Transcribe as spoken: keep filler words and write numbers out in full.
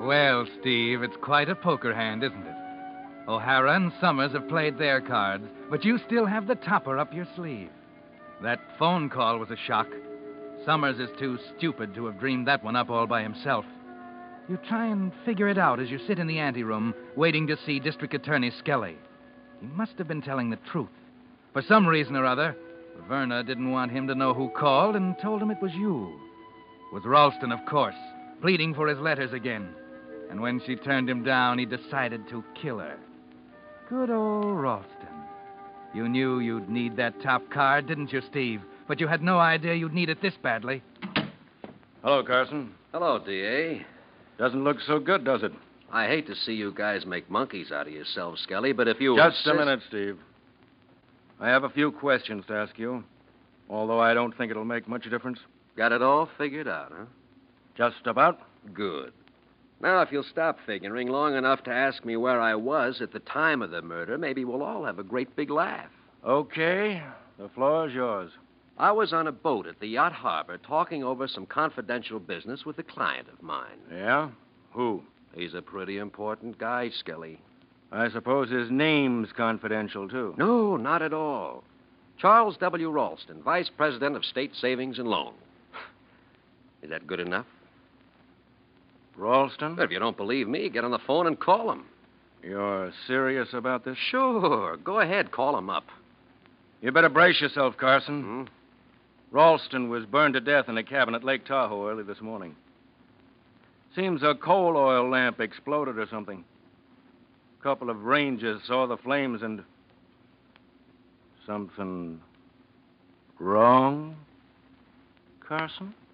Well, Steve, it's quite a poker hand, isn't it? O'Hara and Summers have played their cards, but you still have the topper up your sleeve. That phone call was a shock. Summers is too stupid to have dreamed that one up all by himself. You try and figure it out as you sit in the anteroom, waiting to see District Attorney Skelly. He must have been telling the truth. For some reason or other, Verna didn't want him to know who called and told him it was you. It was Ralston, of course, pleading for his letters again. And when she turned him down, he decided to kill her. Good old Ralston. You knew you'd need that top card, didn't you, Steve? But you had no idea you'd need it this badly. Hello, Carson. Hello, D A. Doesn't look so good, does it? I hate to see you guys make monkeys out of yourselves, Skelly, but if you... Just insist... a minute, Steve. I have a few questions to ask you, although I don't think it'll make much difference. Got it all figured out, huh? Just about. Good. Now, if you'll stop figuring long enough to ask me where I was at the time of the murder, maybe we'll all have a great big laugh. Okay. The floor is yours. I was on a boat at the Yacht Harbor talking over some confidential business with a client of mine. Yeah? Who? He's a pretty important guy, Skelly. I suppose his name's confidential, too. No, not at all. Charles W. Ralston, Vice President of State Savings and Loan. Is that good enough? Ralston? Well, if you don't believe me, get on the phone and call him. You're serious about this? Sure. Go ahead, call him up. You better brace yourself, Carson. Hmm? Ralston was burned to death in a cabin at Lake Tahoe early this morning. Seems a coal oil lamp exploded or something. A couple of rangers saw the flames and... Something wrong, Carson?